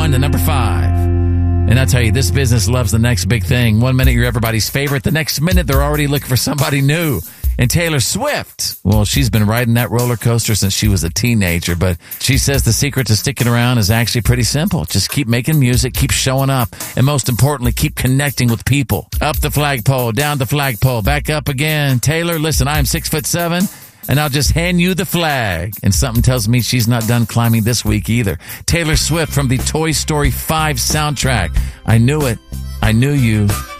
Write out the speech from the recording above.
1, the number 5. And I tell you, this business loves the next big thing. 1 minute you're everybody's favorite. The next minute they're already looking for somebody new. And Taylor Swift, well, she's been riding that roller coaster since she was a teenager, but she says the secret to sticking around is actually pretty simple. Just keep making music, keep showing up, and most importantly, keep connecting with people. Up the flagpole, down the flagpole, back up again. Taylor, listen, I'm 6'7", and I'll just hand you the flag. And something tells me she's not done climbing this week either. Taylor Swift from the Toy Story 5 soundtrack. I knew it. I knew you.